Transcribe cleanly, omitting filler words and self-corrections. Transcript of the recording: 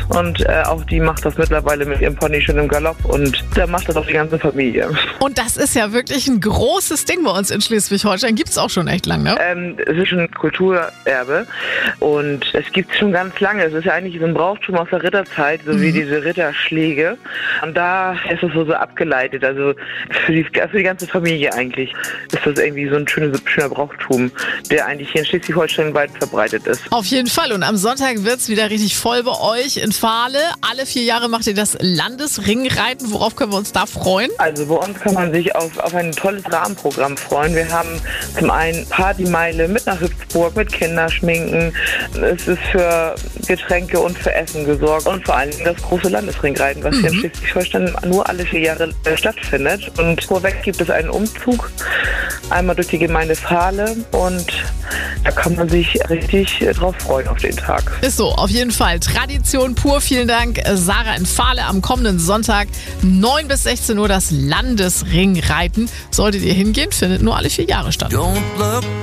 Und auch die macht das mittlerweile mit ihrem Pony schon im Galopp und da macht das auch die ganze Familie. Und das ist ja wirklich ein großes Ding bei uns in Schleswig-Holstein. Gibt es auch schon echt lang, ne? Es ist schon ein Kulturerbe und es gibt es schon ganz lange. Es ist ja eigentlich so ein Brauchtum aus der Ritterzeit, so wie diese Ritterschläge. Und da ist es so abgeleitet. Also für die ganze Familie eigentlich ist das irgendwie so ein schöner Brauchtum, der eigentlich hier in Schleswig-Holstein weit verbreitet ist. Auf jeden Fall. Und am Sonntag wird es wieder richtig voll bei euch in Fahle. Alle 4 Jahre macht ihr das Landesringreiten. Worauf können wir uns da freuen? Also bei uns kann man sich auf ein tolles Rahmenprogramm freuen. Wir haben zum einen Partymeile mit nach Hüpfburg, mit Kinderschminken. Es ist für Getränke und für Essen gesorgt. Und vor allem das große Landesringreiten, was hier in Schleswig-Holstein nur alle 4 Jahre stattfindet. Und vorweg gibt es einen Umzug, einmal durch die Gemeinde Fahle und da kann man sich richtig drauf freuen auf den Tag. Ist so, auf jeden Fall. Tradition pur. Vielen Dank, Sarah in Fahle. Am kommenden Sonntag 9 bis 16 Uhr das Landesringreiten. Solltet ihr hingehen, findet nur alle 4 Jahre statt.